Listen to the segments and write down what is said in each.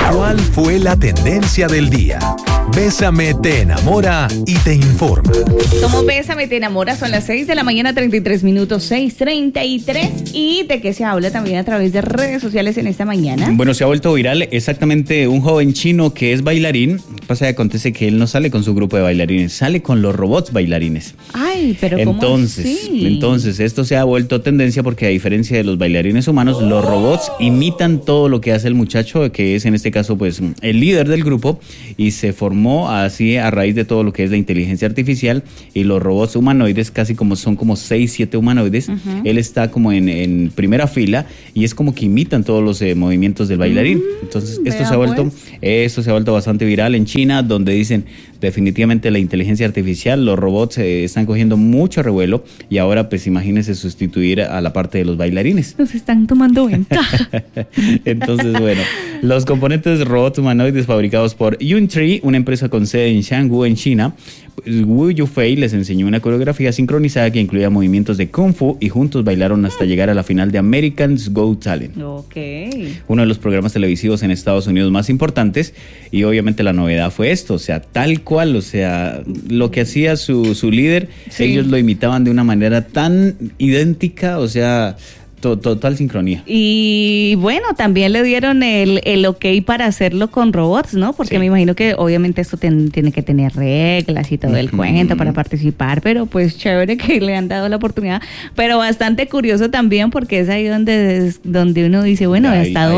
¿Cuál fue la tendencia del día? Bésame, te enamora y te informa. Como Bésame, te enamora, son las 6 de la mañana, 33 minutos, 6:33. ¿Y de qué se habla también a través de redes sociales en esta mañana? Bueno, se ha vuelto viral exactamente un joven chino que es bailarín. Pasa y acontece que él no sale con su grupo de bailarines, sale con los robots bailarines. Ay, pero ¿cómo así? Entonces, esto se ha vuelto tendencia porque a diferencia de los bailarines humanos, los robots imitan todo lo que hace el muchacho, que es en este caso pues el líder del grupo, y se formó así a raíz de todo lo que es la inteligencia artificial y los robots humanoides, casi como son como 6, 7 humanoides. Él está como en primera fila y es como que imitan todos los movimientos del bailarín. Entonces esto se ha vuelto bastante viral en China, donde dicen definitivamente la inteligencia artificial, los robots están cogiendo mucho revuelo y ahora pues imagínense sustituir a la parte de los bailarines. Nos están tomando ventaja. Entonces bueno, los componentes de robots humanoides fabricados por Yuntree, una empresa con sede en Shanghu, en China, Wu Yufei les enseñó una coreografía sincronizada que incluía movimientos de Kung Fu y juntos bailaron hasta llegar a la final de American's Got Talent. Uno de los programas televisivos en Estados Unidos más importantes, y obviamente la novedad fue esto, o sea, tal cual, o sea, lo que hacía su líder, ellos lo imitaban de una manera tan idéntica, o sea, total sincronía. Y bueno, también le dieron el ok para hacerlo con robots, ¿no? Porque me imagino que obviamente esto tiene que tener reglas y todo el cuento para participar, pero pues chévere que le han dado la oportunidad, pero bastante curioso también porque es ahí donde uno dice, bueno,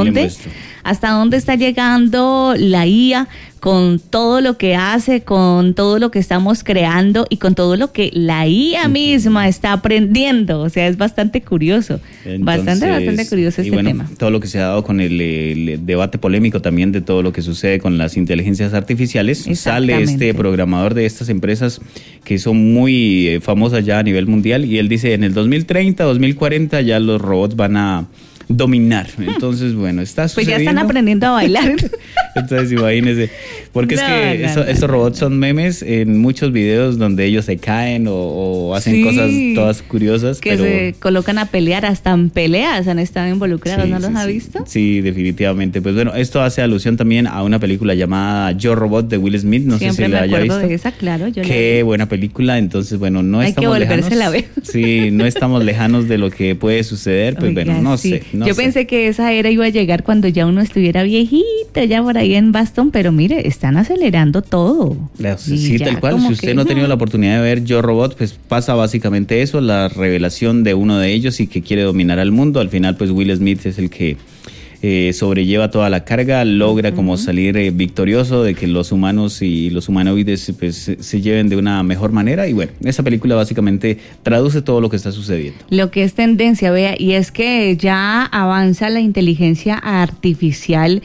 ¿hasta dónde está llegando la IA con todo lo que hace, con todo lo que estamos creando y con todo lo que la IA misma está aprendiendo? O sea, es bastante curioso. Entonces, bastante curioso este tema. Todo lo que se ha dado con el debate polémico también de todo lo que sucede con las inteligencias artificiales. Sale este programador de estas empresas que son muy famosas ya a nivel mundial y él dice, en el 2030, 2040 ya los robots van a dominar. Entonces, bueno, está sucediendo. Pues ya están aprendiendo a bailar. Entonces, imagínense. Porque estos robots son memes en muchos videos donde ellos se caen o hacen cosas todas curiosas. Que se colocan a pelear, hasta en peleas han estado involucrados, ¿no los ha visto? Sí, definitivamente. Pues bueno, esto hace alusión también a una película llamada Yo Robot de Will Smith. No sé si la haya visto. De esa, claro. Qué buena película. Entonces, bueno, no estamos lejanos. Hay que volvérsela a ver. Sí, no estamos lejanos de lo que puede suceder. Pues bueno, no sé. Yo pensé que esa era iba a llegar cuando ya uno estuviera viejito, ya por ahí en bastón, pero mire, están acelerando todo. Sí, tal cual. Si usted no ha tenido la oportunidad de ver Yo Robot, pues pasa básicamente eso, la revelación de uno de ellos y que quiere dominar al mundo. Al final, pues Will Smith es el que sobrelleva toda la carga, logra como salir victorioso de que los humanos y los humanoides pues se lleven de una mejor manera. Y bueno, esa película básicamente traduce todo lo que está sucediendo. Lo que es tendencia, vea, y es que ya avanza la inteligencia artificial.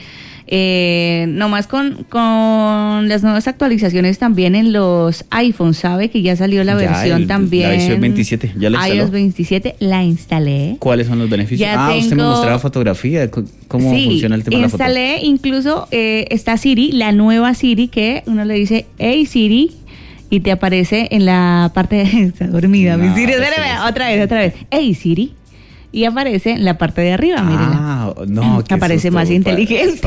Nomás con las nuevas actualizaciones también en los iPhones, ¿sabe? Que ya salió la versión también. La versión 27, ya la instaló. iOS 27, la instalé. ¿Cuáles son los beneficios? Usted me mostraba fotografía, ¿cómo funciona el tema de la foto? Instalé, incluso está Siri, la nueva Siri, que uno le dice, hey Siri, y te aparece en la parte de... Está dormida, mi Siri. Otra vez. Hey Siri. Y aparece en la parte de arriba, mírenla. Aparece más inteligente.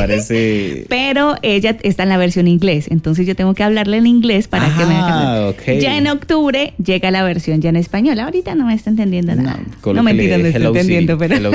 Pero ella está en la versión inglés, entonces yo tengo que hablarle en inglés para que me haga. Ya en octubre llega la versión ya en español. Ahorita no me está entendiendo nada. No, mentira, no está entendiendo, pero...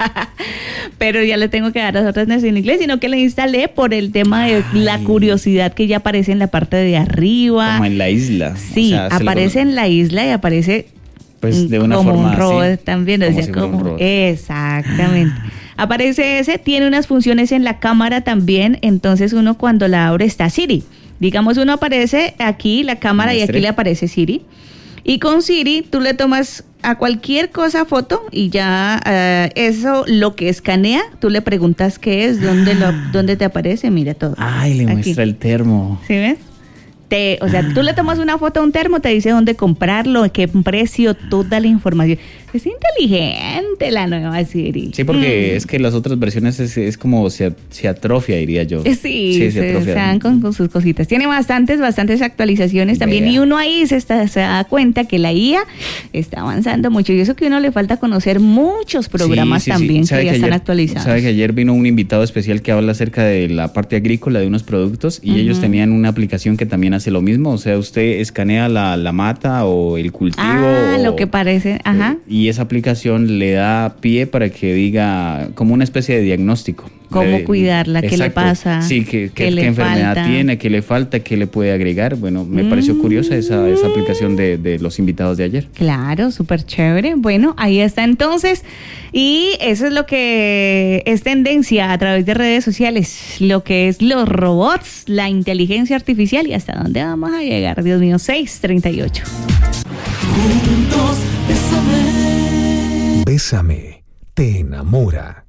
pero ya le tengo que dar las otras en inglés, sino que le instalé por el tema de la curiosidad que ya aparece en la parte de arriba. Como en la isla. Sí, aparece en la isla y aparece... Pues de una como forma un robot así, también, o sea, como exactamente. Aparece ese, tiene unas funciones en la cámara también, entonces uno cuando la abre está Siri. Digamos, uno aparece aquí la cámara y aquí le aparece Siri. Y con Siri tú le tomas a cualquier cosa foto y ya eso lo que escanea, tú le preguntas qué es, dónde te aparece, mira todo. Le muestra el termo. ¿Sí ves? O sea, tú le tomas una foto a un termo, te dice dónde comprarlo, qué precio, toda la información. Es inteligente la nueva Siri. Sí, porque es que las otras versiones es como se atrofia, diría yo. Sí, se dan con sus cositas. Tiene bastantes actualizaciones también. Y uno ahí se da cuenta que la IA está avanzando mucho. Y eso que a uno le falta conocer muchos programas también que ya están actualizados. Sabe que ayer vino un invitado especial que habla acerca de la parte agrícola de unos productos y ellos tenían una aplicación que también hace lo mismo. O sea, usted escanea la mata o el cultivo. Lo que parece, ajá. Y esa aplicación le da pie para que diga como una especie de diagnóstico. Cómo cuidarla, qué le pasa, sí, qué enfermedad tiene, qué le falta, qué le puede agregar. Bueno, me pareció curiosa esa aplicación de los invitados de ayer. Claro, súper chévere. Bueno, ahí está entonces. Y eso es lo que es tendencia a través de redes sociales, lo que es los robots, la inteligencia artificial y hasta dónde vamos a llegar. Dios mío, 6:38. Bésame, te enamora.